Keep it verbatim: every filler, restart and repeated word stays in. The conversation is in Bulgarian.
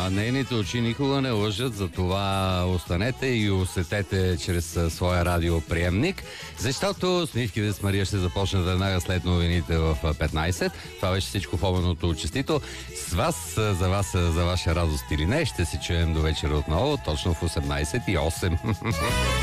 А нейните очи никога не лъжат, затова останете и усетете чрез своя радиоприемник, защото усмивките с Мария ще започнат веднага след новините в петнайсет. Това беше всичко в обедното честито. С вас, за вас, за ваша радост или не, ще се чуем до вечера отново, точно в осемнайсет и осем.